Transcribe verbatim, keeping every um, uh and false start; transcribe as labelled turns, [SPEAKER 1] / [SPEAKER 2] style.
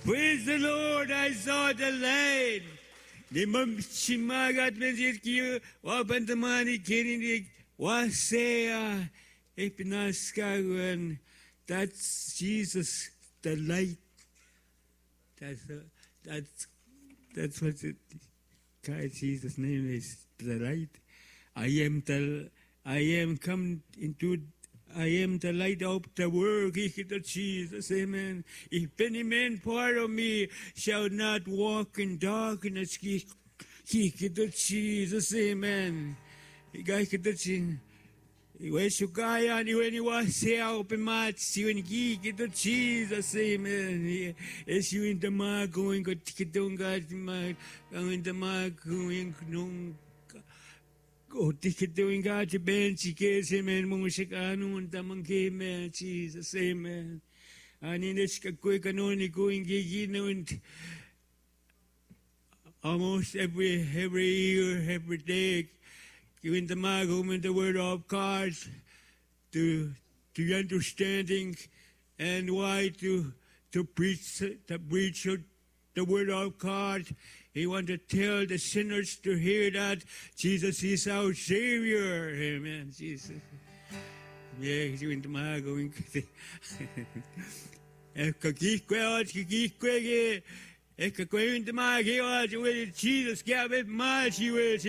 [SPEAKER 1] Praise the Lord, I saw the light. The Mamshimagat Mezirki, Wabantamani Kennedy, Wasea, Epinaskagan. That's Jesus, the light. That's, uh, that's, that's what it, God, Jesus' name is, the light. I am the, I am come into, I am the light of the world. He the Jesus, amen. If any man part of me shall not walk in darkness, he the Jesus, amen. He got the chin. Where's your guy on you when you was here open match? You and he get the Jesus, amen. As you in the mark going, got ticket don't got my going the mark going, no. Go ticket doing God to bench, case him and Mushikano and Tamanke, man, Jesus, amen. And in this quick and only going, you know, and almost every every year, every day, giving the Magum and the word of God to to understanding and why to to preach to preach the word of God. He wanted to tell the sinners to hear that Jesus is our Savior. Amen. Jesus. Yeah, he's going to Mago. If Kaki Quell, Kiki Queggy, if Kaquin to Maggie, Jesus gave it much, you will.